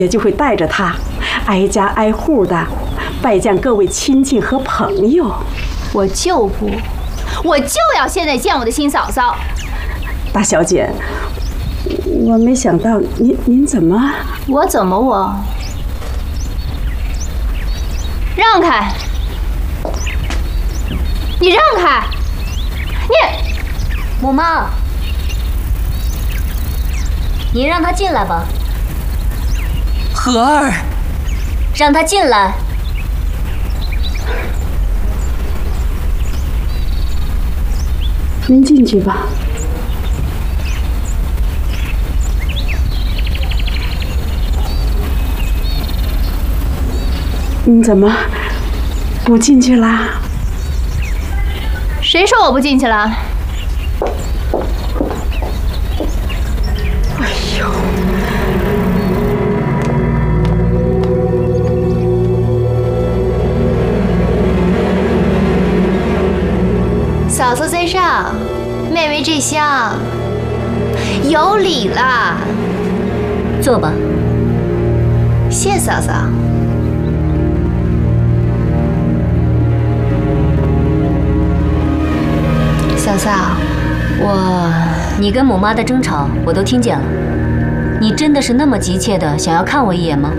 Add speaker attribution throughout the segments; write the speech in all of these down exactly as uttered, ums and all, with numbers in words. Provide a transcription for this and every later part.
Speaker 1: 也就会带着他，挨家挨户的拜见各位亲戚和朋友。
Speaker 2: 我就不，我就要现在见我的新嫂嫂。
Speaker 1: 大小姐，我没想到您您怎么……
Speaker 2: 我怎么我？让开！你让开！你，
Speaker 3: 母妈，您让他进来吧。
Speaker 4: 荷儿，
Speaker 3: 让他进来。
Speaker 1: 您进去吧。你怎么不进去啦？
Speaker 2: 谁说我不进去了？
Speaker 1: 哎呦！
Speaker 2: 嫂嫂在上，妹妹这厢，有礼啦。
Speaker 3: 坐吧。
Speaker 2: 谢嫂嫂。嫂嫂，我……
Speaker 3: 你跟母妈的争吵我都听见了。你真的是那么急切的想要看我一眼吗？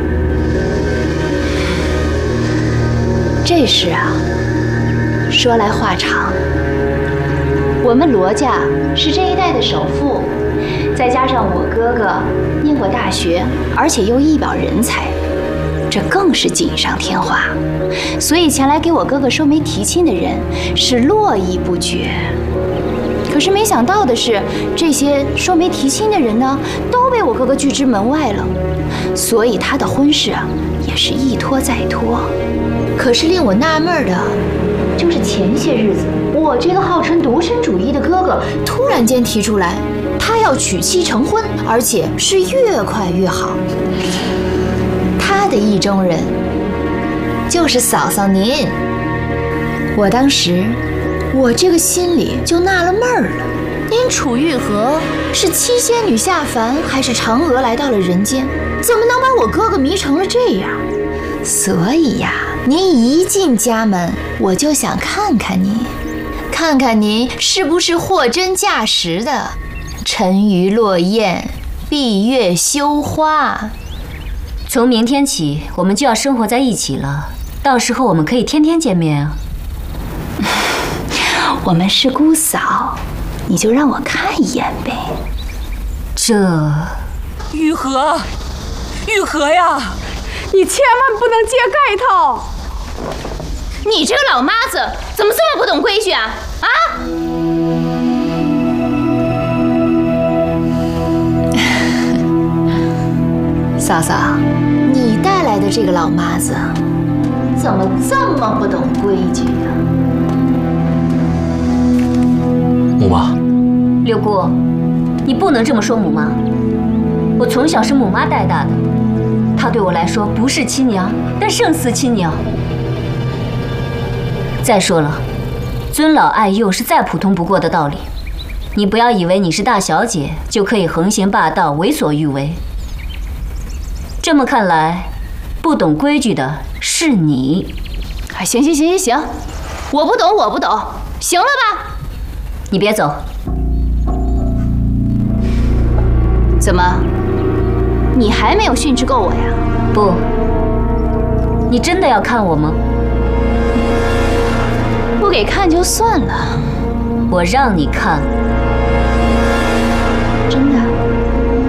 Speaker 2: 这事啊，说来话长。我们罗家是这一代的首富，再加上我哥哥念过大学，而且又一表人才，这更是锦上添花。所以前来给我哥哥收媒提亲的人是络绎不绝。可是没想到的是，这些收媒提亲的人呢，都被我哥哥拒之门外了。所以他的婚事啊，也是一拖再拖。可是令我纳闷的，就是前些日子，我这个号称独身主义的哥哥，突然间提出来，他要娶妻成婚，而且是越快越好。他的意中人就是嫂嫂您。我当时，我这个心里就纳了闷儿了。您楚玉和是七仙女下凡，还是嫦娥来到了人间？怎么能把我哥哥迷成了这样？所以呀，您一进家门，我就想看看您，看看您是不是货真价实的沉鱼落雁、闭月羞花。
Speaker 3: 从明天起，我们就要生活在一起了，到时候我们可以天天见面啊。
Speaker 2: 我们是姑嫂，你就让我看一眼呗。
Speaker 3: 这，
Speaker 4: 玉和，玉和呀，
Speaker 1: 你千万不能揭盖头！
Speaker 2: 你这个老妈子怎么这么不懂规矩啊？啊！嫂嫂，你带来的这个老妈子怎么这么不懂规矩呀？
Speaker 5: 母妈，
Speaker 3: 六姑，你不能这么说母妈。我从小是母妈带大的，她对我来说不是亲娘，但胜似亲娘。再说了，尊老爱幼是再普通不过的道理。你不要以为你是大小姐就可以横行霸道、为所欲为。这么看来，不懂规矩的是你。
Speaker 2: 哎，行行行行行，我不懂，我不懂，行了吧？
Speaker 3: 你别走。
Speaker 2: 怎么？你还没有训斥够我呀？
Speaker 3: 不，你真的要看我吗？
Speaker 2: 不给看就算了。
Speaker 3: 我让你看。
Speaker 2: 真的？